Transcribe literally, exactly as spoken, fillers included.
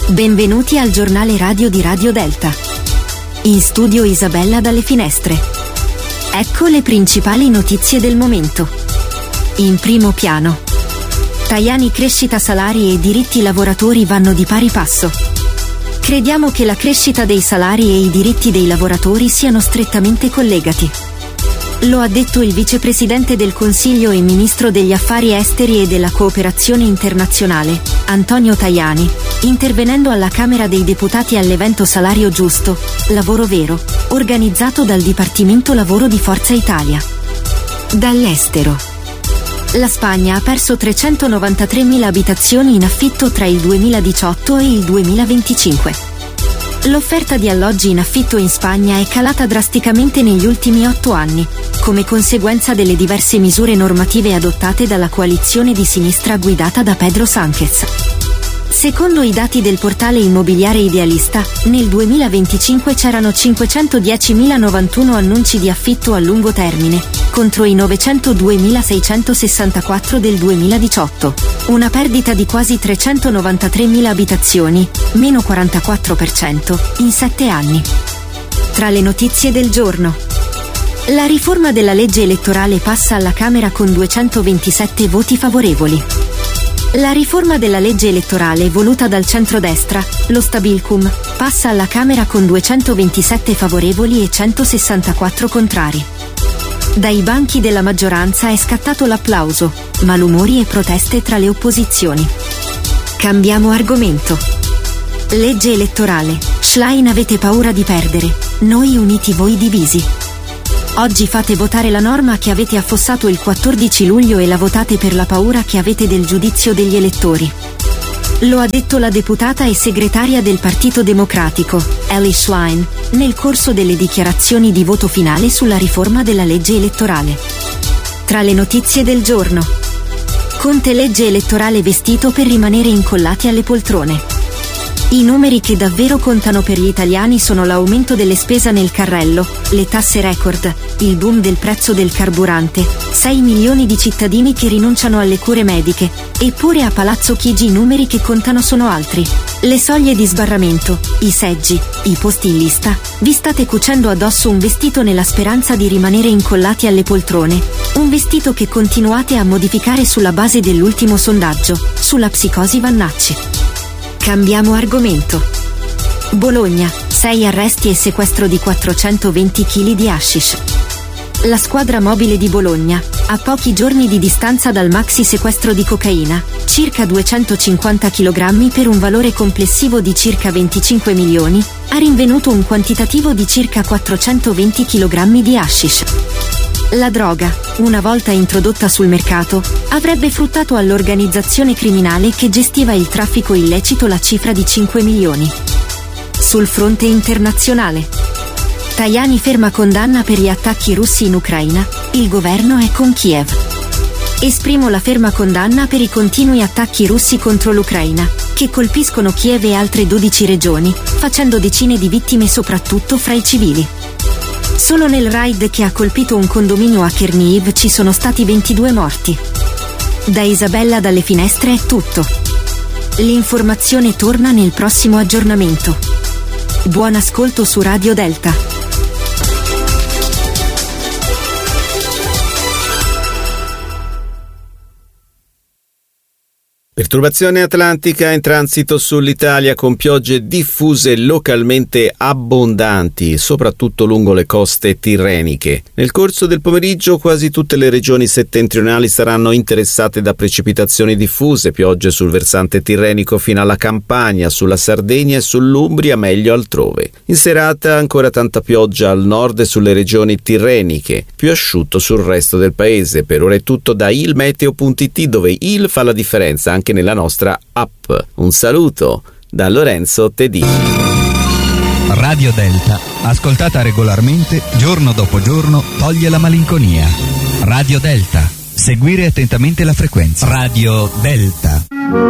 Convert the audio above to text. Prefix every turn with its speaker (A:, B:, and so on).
A: Benvenuti al giornale radio di Radio Delta. In studio Isabella dalle finestre. Ecco le principali notizie del momento. In primo piano. Tajani: crescita salari e diritti lavoratori vanno di pari passo. Crediamo che la crescita dei salari e i diritti dei lavoratori siano strettamente collegati. Lo ha detto il vicepresidente del Consiglio e ministro degli Affari Esteri e della Cooperazione Internazionale, Antonio Tajani, intervenendo alla Camera dei Deputati all'evento Salario Giusto, Lavoro Vero, organizzato dal Dipartimento Lavoro di Forza Italia. Dall'estero. La Spagna ha perso trecentonovantatremila abitazioni in affitto tra il duemiladiciotto e il duemilaventicinque. L'offerta di alloggi in affitto in Spagna è calata drasticamente negli ultimi otto anni, come conseguenza delle diverse misure normative adottate dalla coalizione di sinistra guidata da Pedro Sánchez. Secondo i dati del portale immobiliare Idealista, nel duemilaventicinque c'erano cinquecentodiecimilanovantuno annunci di affitto a lungo termine, contro i novecentoduemilaseicentosessantaquattro del duemiladiciotto, una perdita di quasi trecentonovantatremila abitazioni, meno quarantaquattro per cento, in sette anni. Tra le notizie del giorno. La riforma della legge elettorale passa alla Camera con duecentoventisette voti favorevoli. La riforma della legge elettorale voluta dal centrodestra, lo Stabilcum, passa alla Camera con duecentoventisette favorevoli e centosessantaquattro contrari. Dai banchi della maggioranza è scattato l'applauso, malumori e proteste tra le opposizioni. Cambiamo argomento. Legge elettorale. Schlein: avete paura di perdere, noi uniti voi divisi. Oggi fate votare la norma che avete affossato il quattordici luglio e la votate per la paura che avete del giudizio degli elettori. Lo ha detto la deputata e segretaria del Partito Democratico, Elly Schlein, nel corso delle dichiarazioni di voto finale sulla riforma della legge elettorale. Tra le notizie del giorno. Conte: legge elettorale vestito per rimanere incollati alle poltrone. I numeri che davvero contano per gli italiani sono l'aumento delle spese nel carrello, le tasse record, il boom del prezzo del carburante, sei milioni di cittadini che rinunciano alle cure mediche, eppure a Palazzo Chigi i numeri che contano sono altri. Le soglie di sbarramento, i seggi, i posti in lista, vi state cucendo addosso un vestito nella speranza di rimanere incollati alle poltrone, un vestito che continuate a modificare sulla base dell'ultimo sondaggio, sulla psicosi Vannacci. Cambiamo argomento. Bologna, sei arresti e sequestro di quattrocentoventi chili di hashish. La squadra mobile di Bologna, a pochi giorni di distanza dal maxi sequestro di cocaina, circa duecentocinquanta chilogrammi per un valore complessivo di circa venticinque milioni, ha rinvenuto un quantitativo di circa quattrocentoventi chilogrammi di hashish. La droga, una volta introdotta sul mercato, avrebbe fruttato all'organizzazione criminale che gestiva il traffico illecito la cifra di cinque milioni. Sul fronte internazionale. Tajani: ferma condanna per gli attacchi russi in Ucraina, il governo è con Kiev. Esprimo la ferma condanna per i continui attacchi russi contro l'Ucraina, che colpiscono Kiev e altre dodici regioni, facendo decine di vittime soprattutto fra i civili. Solo nel raid che ha colpito un condominio a Chernihiv ci sono stati ventidue morti. Da Isabella dalle finestre è tutto. L'informazione torna nel prossimo aggiornamento. Buon ascolto su Radio Delta.
B: Perturbazione atlantica in transito sull'Italia con piogge diffuse localmente abbondanti, soprattutto lungo le coste tirreniche. Nel corso del pomeriggio quasi tutte le regioni settentrionali saranno interessate da precipitazioni diffuse, piogge sul versante tirrenico fino alla Campania, sulla Sardegna e sull'Umbria, meglio altrove. In serata ancora tanta pioggia al nord e sulle regioni tirreniche, più asciutto sul resto del paese. Per ora è tutto da ilmeteo punto it, dove il fa la differenza anche nella nostra app. Un saluto da Lorenzo Tedini.
C: Radio Delta, ascoltata regolarmente, giorno dopo giorno, toglie la malinconia. Radio Delta, seguire attentamente la frequenza. Radio Delta.